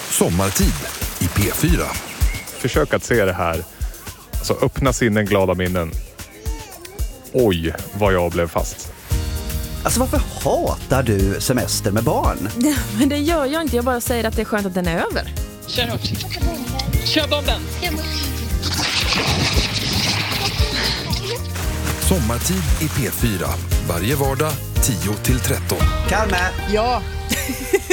Sommartid i P4. Försök att se det här. Alltså öppna sinnen, glada minnen. Oj, vad jag blev fast. Alltså varför hatar du semester med barn? Men det gör jag inte, jag bara säger att det är skönt att den är över. Kör hårt. Kör bomben. Sommartid i P4. Varje vardag 10-13. Carme! Ja.